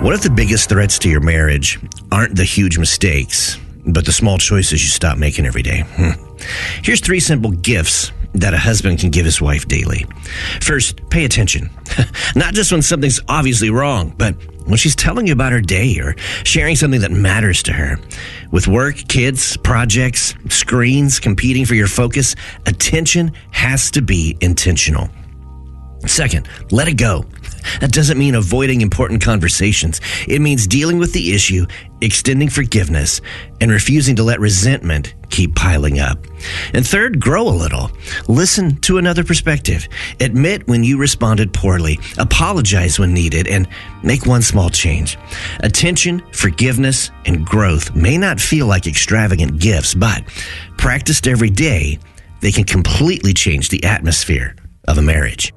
What if the biggest threats to your marriage aren't the huge mistakes, but the small choices you stop making every day? Here's 3 simple gifts that a husband can give his wife daily. First, pay attention. Not just when something's obviously wrong, but when she's telling you about her day or sharing something that matters to her. With work, kids, projects, screens competing for your focus, attention has to be intentional. Second, let it go. That doesn't mean avoiding important conversations. It means dealing with the issue, extending forgiveness, and refusing to let resentment keep piling up. And third, grow a little. Listen to another perspective. Admit when you responded poorly. Apologize when needed, and make one small change. Attention, forgiveness, and growth may not feel like extravagant gifts, but practiced every day, they can completely change the atmosphere of a marriage.